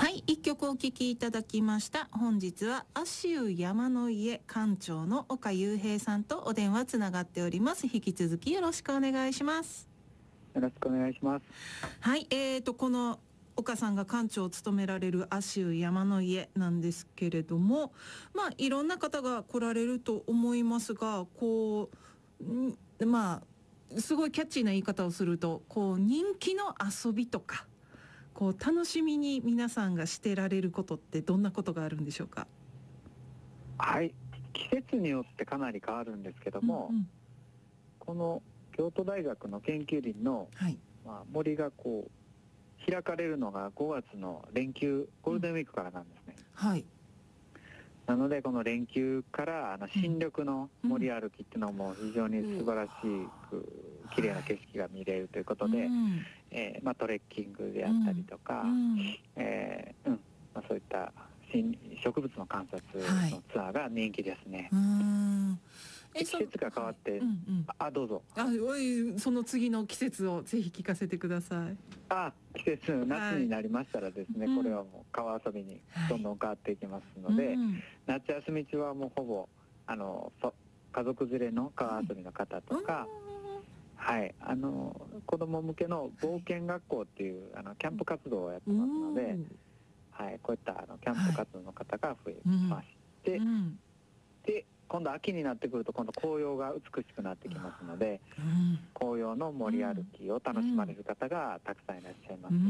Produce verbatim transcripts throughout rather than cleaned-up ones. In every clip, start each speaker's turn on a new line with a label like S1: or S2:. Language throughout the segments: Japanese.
S1: はい、一曲お聴きいただきました。本日は足湯山の家館長の岡雄平さんとお電話つながっております。引き続きよろしくお願いします。
S2: よろしくお願いします。
S1: はい、えーとこの岡さんが館長を務められる足湯山の家なんですけれども、まあいろんな方が来られると思いますが、こうんまあすごいキャッチーな言い方をすると、こう人気の遊びとかこう楽しみに皆さんがしてられることってどんなことがあるんでしょうか。
S2: はい、季節によってかなり変わるんですけども、
S1: うんうん、
S2: この京都大学の研究林の、
S1: はい
S2: まあ、森がこう開かれるのがごがつの連休ゴールデンウィークからなんですね、うん、
S1: はい。
S2: なのでこの連休からあの新緑の森歩きっていうのも非常に素晴らしく綺麗な景色が見れるということで、うんえーまあ、トレッキングであったりとか、うんえーうんまあ、そういった植物の観察のツアーが人気ですね、はい、うん季節が変わって、はいうんうん、あどうぞ
S1: あおいその次の季節をぜひ聞かせてください。
S2: あ季節夏になりましたらですね、はい、これはもう川遊びにどんどん変わっていきますので、はいうん、夏休み中はもうほぼあの家族連れの川遊びの方とか、はい、はい、あの子供向けの冒険学校っていうあのキャンプ活動をやってますので、はい、こういったあのキャンプ活動の方が増えまして、はいうん、で今度秋になってくると今度紅葉が美しくなってきますので、うん、紅葉の森歩きを楽しまれる方がたくさんいらっしゃいますし、うん、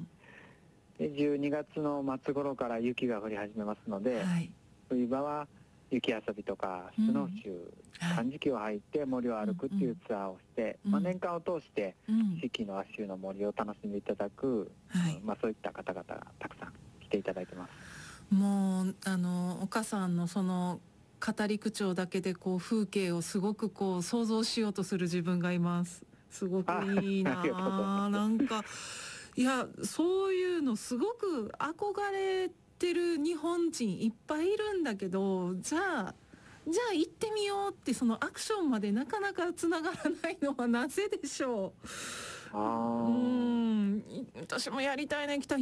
S2: でじゅうにがつの末頃から雪が降り始めますので、はい、冬場は雪遊びとかスノーシュー、うん、漢字機を履いて森を歩くっていうツアーをして、うんまあ、年間を通して四季の足湯の森を楽しんでいただく、はいうんまあ、そういった方々がたくさん来ていただいてます。
S1: もうあの岡さんのその語り口調だけでこう風景をすごくこう想像しようとする自分がいます。すごくいいなあなんかいやそういうのすごく憧れてる日本人いっぱいいるんだけど、じゃあじゃあ行ってみようってそのアクションまでなかなかつながらないのはなぜでしょう。
S2: あ
S1: うん私もやりたいね。